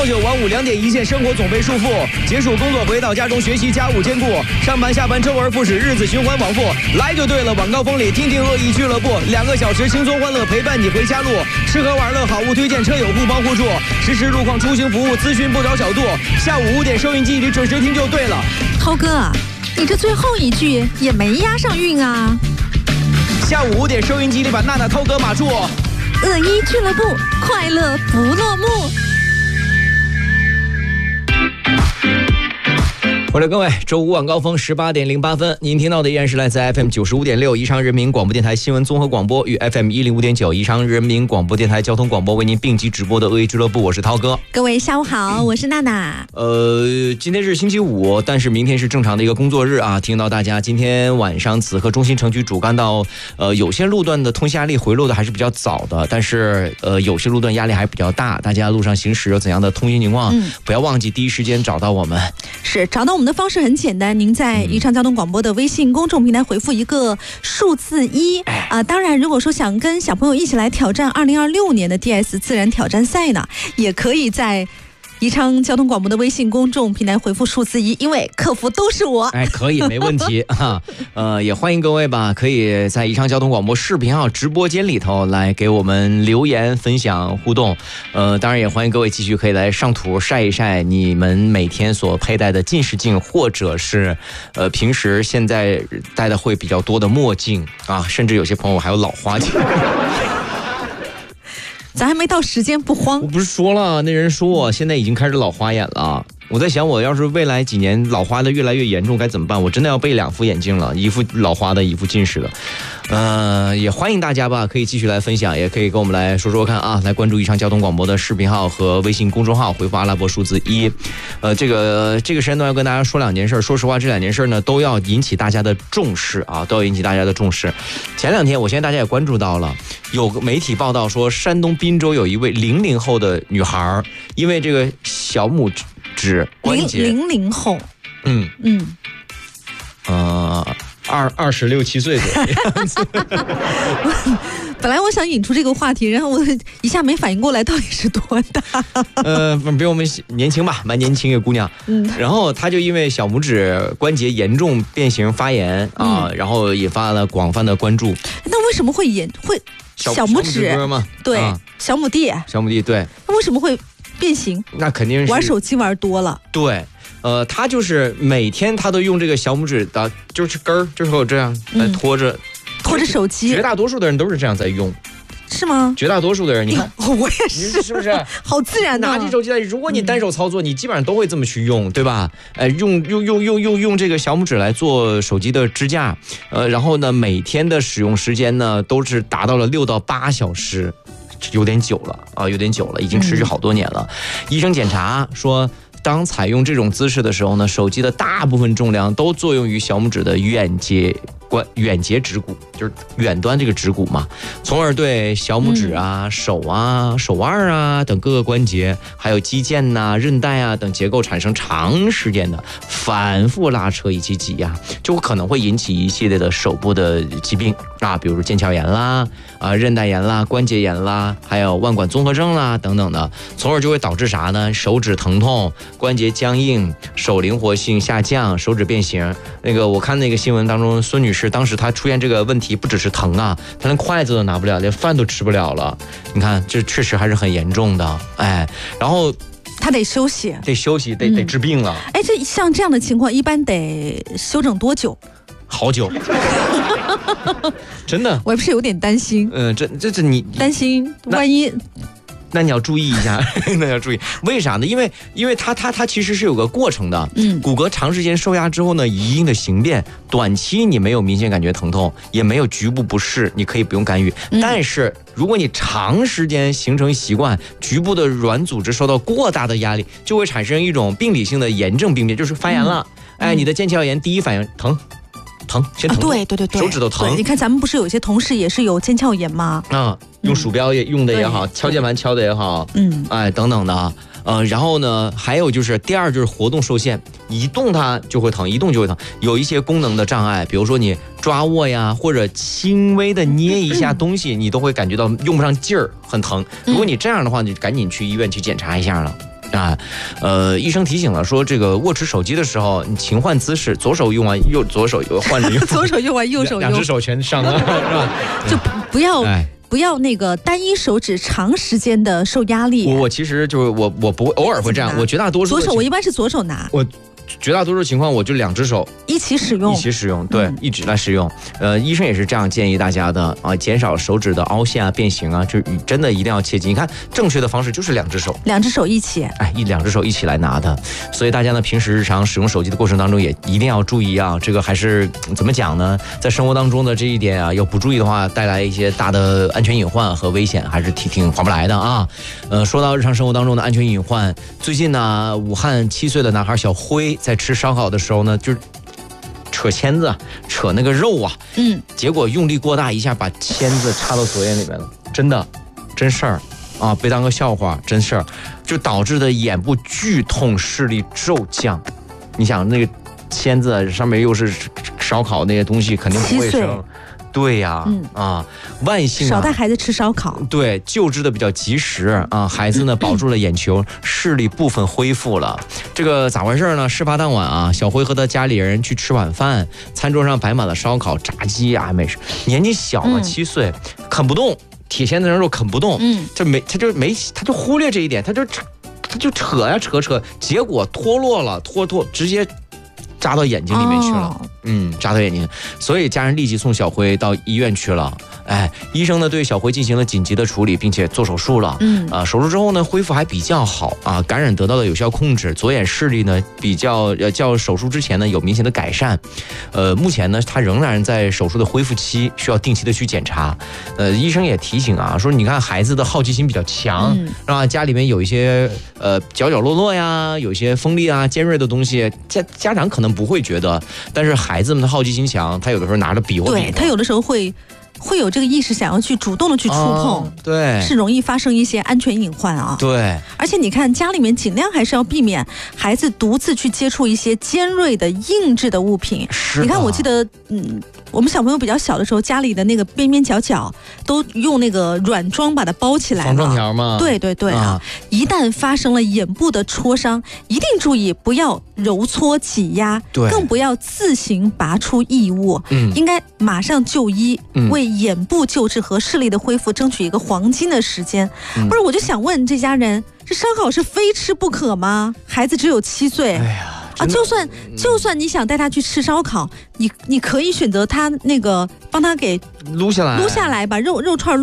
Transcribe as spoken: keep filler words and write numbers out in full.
朝九晚五，两点一线，生活总被束缚。结束工作回到家中学习，家务兼顾，上班下班周而复始，日子循环往复。来就对了，晚高峰里听听恶意俱乐部，两个小时轻松欢乐陪伴你回家路。吃喝玩乐好物推荐，车友互帮互助，实时路况出行服务咨询不找小度。下午五点收音机里准时听就对了。 涛哥啊，你这最后一句也没押上韵啊。 下午五点收音机里把娜娜、涛哥码住。 恶意俱乐部，快乐不落幕。 我的各位，周五晚高峰十八点零八分，您听到的依然是来自 F M 九十五点六宜昌人民广播电台新闻综合广播与 F M 一零五点九宜昌人民广播电台交通广播为您并机直播的恶意俱乐部，我是涛哥。 各位下午好，我是娜娜。 呃，今天是星期五，但是明天是正常的一个工作日啊。听到大家今天晚上此刻中心城区主干道，呃，有些路段的通行压力回落的还是比较早的，但是呃，有些路段压力还比较大。大家路上行驶有怎样的通行情况？嗯、不要忘记第一时间找到我们。 是找到我们的方式很简单，您在宜昌交通广播的微信公众平台回复一个数字一啊、呃。当然，如果说想跟小朋友一起来挑战二零二六年的 D S 自然挑战赛呢，也可以在宜昌交通广播的微信公众平台回复数字一，因为客服都是我。 哎，可以，没问题啊。呃，也欢迎各位吧，可以在宜昌交通广播视频号直播间里头来给我们留言、分享、互动。呃，当然也欢迎各位继续可以来上图晒一晒你们每天所佩戴的近视镜，或者是呃平时现在戴的会比较多的墨镜啊，甚至有些朋友还有老花镜。 咱还没到时间，不慌。 我不是说了，那人说我现在已经开始老花眼了。我在想，我要是未来几年老花的越来越严重该怎么办？我真的要备两副眼镜了，一副老花的，一副近视的。呃，也欢迎大家吧，可以继续来分享，也可以跟我们来说说看啊，来关注宜昌交通广播的视频号和微信公众号，回复阿拉伯数字一。呃，这个这个时间段要跟大家说两件事，说实话，这两件事呢都要引起大家的重视啊，都要引起大家的重视。前两天，我相信大家也关注到了，有个媒体报道说，山东滨州有一位零零后的女孩，因为这个小拇指。指关节零零后， 嗯嗯， 呃，二二十六七岁左右样子。 本来我想引出这个话题，然后我一下没反应过来到底是多大。 呃，比我们年轻吧，蛮年轻一个姑娘。嗯，然后她就因为小拇指关节严重变形发炎啊、嗯，然后引发了广泛的关注。 那为什么会严会小小拇指小拇吗？ 对、啊，小拇弟， 小拇弟对。 那为什么会变形？ 那肯定是玩手机玩多了。 对，呃，他就是每天他都用这个小拇指的，就是根儿，就是我这样来拖着、嗯、 拖着手机。 绝大多数的人都是这样在用。 是吗？ 绝大多数的人，你看， 我也是， 是不是？ 好自然的、啊。 拿起手机来，如果你单手操作，嗯、你基本上都会这么去用，对吧？哎，用用用用用用这个小拇指来做手机的支架，呃，然后呢，每天的使用时间呢，都是达到了六到八小时。有点久了啊，有点久了，已经持续好多年了。嗯、医生检查说，当采用这种姿势的时候呢，手机的大部分重量都作用于小拇指的远节关远节指骨，就是远端这个指骨嘛，从而对小拇指啊、嗯、手啊、手腕啊等各个关节，还有肌腱呐、啊、韧带啊等结构产生长时间的反复拉扯以及挤压，就可能会引起一系列的手部的疾病啊，比如说腱鞘炎啦、啊韧带炎啦、关节炎啦，还有腕管综合症啦等等的，从而就会导致啥呢？手指疼痛、关节僵硬、手灵活性下降、手指变形。那个我看那个新闻当中，孙女士当时她出现这个问题，不只是疼啊，她连筷子都拿不了，连饭都吃不了了。你看，这确实还是很严重的，哎，然后她得休息， 得休息，得、嗯、得治病了。 哎，这像这样的情况，一般得休整多久？ 好久。真的， 我也不是有点担心。 嗯、呃，这这这你担心万一。 那你要注意一下，那要注意，为啥呢？因为因为它它它其实是有个过程的，嗯，骨骼长时间受压之后呢，一定的形变，短期你没有明显感觉疼痛，也没有局部不适，你可以不用干预。嗯、但是如果你长时间形成习惯，局部的软组织受到过大的压力，就会产生一种病理性的炎症病变，就是发炎了。嗯、哎，你的腱鞘炎第一反应疼。疼，先疼、啊， 对对对对， 手指头疼。 你看咱们不是有些同事也是有腱鞘炎吗？ 啊，用鼠标也用的也好，敲键盘敲的也好，嗯，哎，等等的，呃，然后呢，还有就是第二就是活动受限，一动它就会疼，一动就会疼。有一些功能的障碍，比如说你抓握呀，或者轻微的捏一下东西，嗯、你都会感觉到用不上劲儿，很疼。如果你这样的话，你就赶紧去医院去检查一下了。 啊，呃，医生提醒了说，这个握持手机的时候，你勤换姿势，左手用完右左手又换着用， 左手用完右手用， 两只手全上了，是吧？ 就不要。 哎不要那个单一手指长时间的受压力。 我我其实就是我我不会偶尔会这样，我绝大多数左手我一般是左手拿。 我。绝大多数情况，我就两只手一起使用， 一起使用，对，嗯、一直来使用。呃，医生也是这样建议大家的啊，减少手指的凹陷啊、变形啊，这真的一定要切记。你看，正确的方式就是两只手， 两只手一起， 哎，一两只手一起来拿的。所以大家呢，平时日常使用手机的过程当中，也一定要注意啊。这个还是怎么讲呢？在生活当中的这一点啊，要不注意的话，带来一些大的安全隐患和危险，还是挺挺划不来的啊。呃，说到日常生活当中的安全隐患，最近呢，武汉七岁的男孩小辉在吃烧烤的时候呢，就是扯签子，扯那个肉啊，嗯，结果用力过大，一下把签子插到左眼里面了，真的，真事儿啊，别当个笑话，真事儿，就导致的眼部剧痛，视力骤降。你想那个签子上面又是烧烤那些东西，肯定不卫生。对呀、啊，嗯啊，万幸、啊、 少带孩子吃烧烤。 对，救治的比较及时啊，孩子呢保住了眼球，视力部分恢复了。这个咋回事呢？事发当晚啊，小辉和他家里人去吃晚饭，餐桌上摆满了烧烤、炸鸡啊美食。年纪小嘛，七岁，啃不动，铁签子上肉啃不动，嗯，这没他就没他就忽略这一点，他就他就扯呀扯扯，结果脱落了，脱脱直接。扎到眼睛里面去了，哦、嗯，扎到眼睛，所以家人立即送小辉到医院去了。哎，医生呢对小辉进行了紧急的处理，并且做手术了。嗯，啊，手术之后呢恢复还比较好啊，感染得到了有效控制，左眼视力呢比较呃较手术之前呢有明显的改善。呃，目前呢他仍然在手术的恢复期，需要定期的去检查。呃，医生也提醒啊，说你看孩子的好奇心比较强，嗯、啊，家里面有一些呃角角落落呀，有一些锋利啊尖锐的东西，家家长可能不会觉得，但是孩子们的好奇心强，他有的时候拿着笔或笔， 对他有的时候会。会有这个意识，想要去主动的去触碰，哦、 对， 是容易发生一些安全隐患啊。 对， 而且你看，家里面尽量还是要避免孩子独自去接触一些尖锐的硬质的物品。 是， 你看，我记得，嗯，我们小朋友比较小的时候，家里的那个边边角角都用那个软装把它包起来了， 防撞条吗？ 对对对啊！啊一旦发生了眼部的挫伤，一定注意不要揉搓挤压， 对， 更不要自行拔出异物，嗯，应该马上就医，嗯、为眼部救治和视力的恢复争取一个黄金的时间。嗯、不是，我就想问这家人，这烧烤是非吃不可吗？孩子只有七岁。 哎呀。 啊，就算就算你想带他去吃烧烤，你你可以选择他那个帮他给撸下来， 撸下来把肉肉串